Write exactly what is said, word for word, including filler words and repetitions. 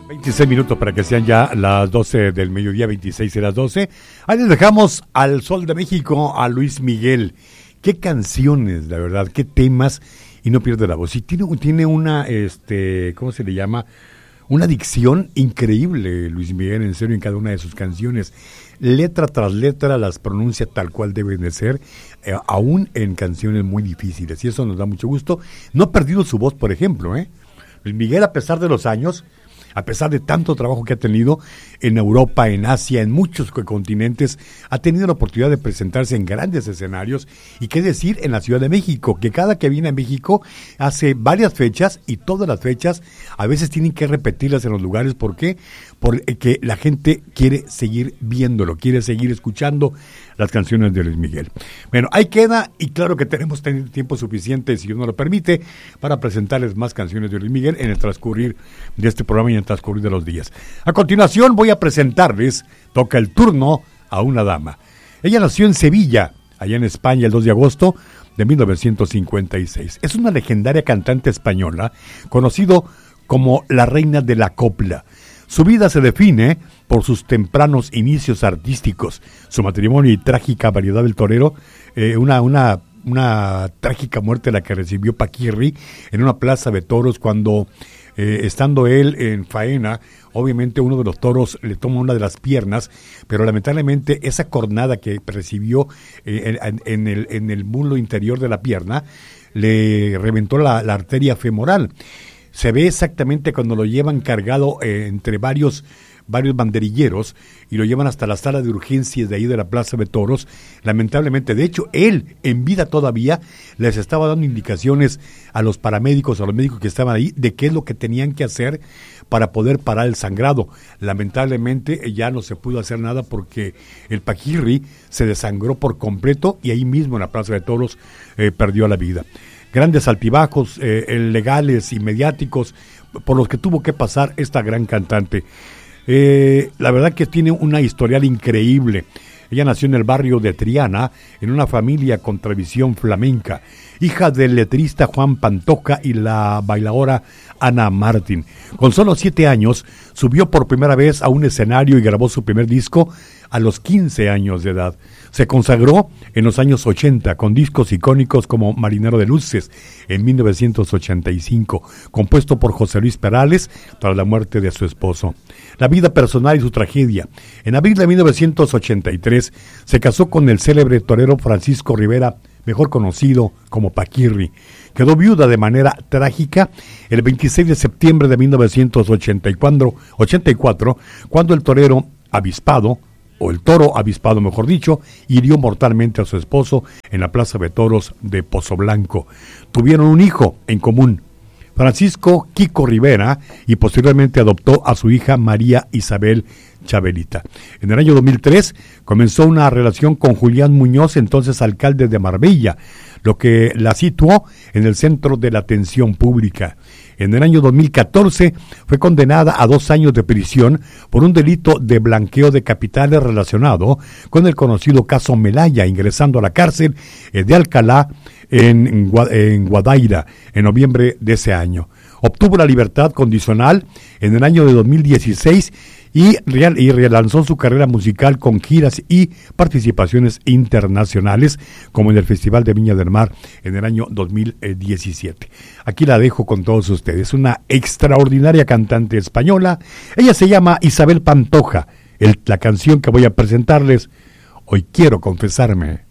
veintiséis minutos para que sean ya las doce del mediodía, veintiséis y las doce. Ahí les dejamos al Sol de México, a Luis Miguel. Qué canciones, la verdad, qué temas, y no pierde la voz. Y tiene, tiene una, este, ¿cómo se le llama? Una dicción increíble, Luis Miguel, en serio, en cada una de sus canciones. Letra tras letra las pronuncia tal cual deben de ser, eh, aún en canciones muy difíciles. Y eso nos da mucho gusto. No ha perdido su voz, por ejemplo, ¿eh? Luis Miguel, a pesar de los años, a pesar de tanto trabajo que ha tenido en Europa, en Asia, en muchos continentes, ha tenido la oportunidad de presentarse en grandes escenarios, y qué decir en la Ciudad de México, que cada que viene a México hace varias fechas, y todas las fechas a veces tienen que repetirlas en los lugares. ¿Por qué? Porque la gente quiere seguir viéndolo, quiere seguir escuchando las canciones de Luis Miguel. Bueno, ahí queda, y claro que tenemos tiempo suficiente, si Dios nos lo permite, para presentarles más canciones de Luis Miguel en el transcurrir de este programa y en el transcurrir de los días. A continuación voy a presentarles, toca el turno a una dama. Ella nació en Sevilla, allá en España, el dos de agosto de mil novecientos cincuenta y seis. Es una legendaria cantante española, conocido como la reina de la copla. Su vida se define por sus tempranos inicios artísticos, su matrimonio y trágica variedad del torero, eh, una, una, una trágica muerte la que recibió Paquirri en una plaza de toros cuando, eh, estando él en faena, obviamente uno de los toros le toma una de las piernas, pero lamentablemente esa cornada que recibió eh, en, en, el, en el muslo interior de la pierna le reventó la, la arteria femoral. Se ve exactamente cuando lo llevan cargado eh, entre varios, varios banderilleros y lo llevan hasta la sala de urgencias de ahí de la Plaza de Toros. Lamentablemente, de hecho, él en vida todavía les estaba dando indicaciones a los paramédicos, a los médicos que estaban ahí, de qué es lo que tenían que hacer para poder parar el sangrado. Lamentablemente ya no se pudo hacer nada porque el Paquirri se desangró por completo y ahí mismo en la Plaza de Toros eh, perdió la vida. Grandes altibajos eh, legales y mediáticos por los que tuvo que pasar esta gran cantante. Eh, la verdad que tiene una historial increíble. Ella nació en el barrio de Triana, en una familia con tradición flamenca, hija del letrista Juan Pantoja y la bailadora Ana Martín. Con solo siete años, subió por primera vez a un escenario y grabó su primer disco a los quince años de edad. Se consagró en los años ochenta con discos icónicos como Marinero de Luces en mil novecientos ochenta y cinco, compuesto por José Luis Perales tras la muerte de su esposo. La vida personal y su tragedia. En abril de mil novecientos ochenta y tres se casó con el célebre torero Francisco Rivera, mejor conocido como Paquirri. Quedó viuda de manera trágica el veintiséis de septiembre de mil novecientos ochenta y cuatro, ochenta y cuatro, cuando el torero avispado, o el toro avispado mejor dicho, hirió mortalmente a su esposo en la Plaza de Toros de Pozoblanco. Tuvieron un hijo en común, Francisco Kiko Rivera, y posteriormente adoptó a su hija María Isabel Chabelita. En el año dos mil tres comenzó una relación con Julián Muñoz, entonces alcalde de Marbella, lo que la situó en el centro de la atención pública. En el año dos mil catorce fue condenada a dos años de prisión por un delito de blanqueo de capitales relacionado con el conocido caso Melaya, ingresando a la cárcel de Alcalá en, en Guadaira en noviembre de ese año. Obtuvo la libertad condicional en el año de dos mil dieciséis y, real, y relanzó su carrera musical con giras y participaciones internacionales, como en el Festival de Viña del Mar en el año dos mil diecisiete. Aquí la dejo con todos ustedes, una extraordinaria cantante española. Ella se llama Isabel Pantoja. El, la canción que voy a presentarles, Hoy Quiero Confesarme.